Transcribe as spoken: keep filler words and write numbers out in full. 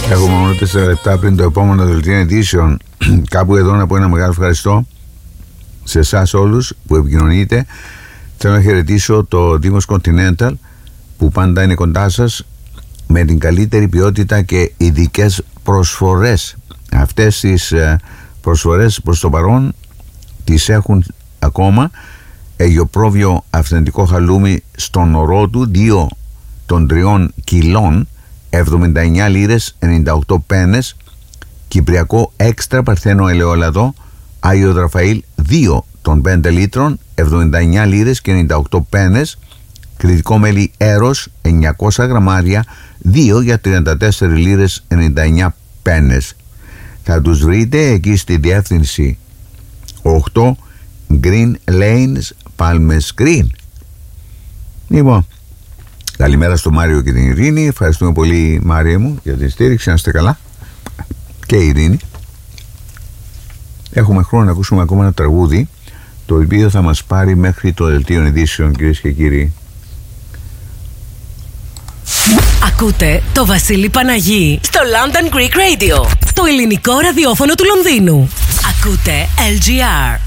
Έχουμε μόνο τέσσερα λεπτά πριν το επόμενο δελτίο ειδήσεων. Κάπου εδώ να πω ένα μεγάλο ευχαριστώ σε εσάς όλους που επικοινωνείτε. Θέλω να χαιρετήσω το Δήμος Continental που πάντα είναι κοντά σας με την καλύτερη ποιότητα και ειδικές προσφορές. Αυτές τις προσφορές προς το παρόν τις έχουν ακόμα. Αιγιοπρόβιο αυθεντικό χαλούμι στον ορό του, δύο των τριών κιλών, εβδομήντα εννιά λίρες ενενήντα οκτώ πένες. Κυπριακό έξτρα παρθένο ελαιόλαδο Άγιο Ραφαήλ δύο των πέντε λίτρων, εβδομήντα εννιά λίρες και ενενήντα οκτώ πένες. Κρητικό μέλι Έρος εννιακόσια γραμμάρια, δύο για τριάντα τέσσερις λίρες ενενήντα εννιά πένες. Θα τους βρείτε εκεί στη διεύθυνση οκτώ Green Lanes, Palmes Green. Λοιπόν, καλημέρα στο Μάριο και την Ειρήνη. Ευχαριστούμε πολύ, Μάρια μου, για την στήριξη. Να είστε καλά. Και η Ειρήνη. Έχουμε χρόνο να ακούσουμε ακόμα ένα τραγούδι, το οποίο θα μας πάρει μέχρι το δελτίο ειδήσεων, κυρίες και κύριοι. Ακούτε το Βασίλη Παναγί στο London Greek Radio, το ελληνικό ραδιόφωνο του Λονδίνου. Ακούτε ελ τζι αρ.